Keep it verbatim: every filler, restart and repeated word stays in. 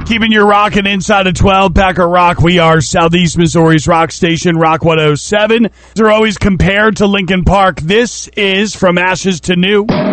Keeping your rockin' inside of twelve, Packer Rock. We are Southeast Missouri's rock station, Rock one oh seven. They're always compared to Linkin Park. This is From Ashes to New.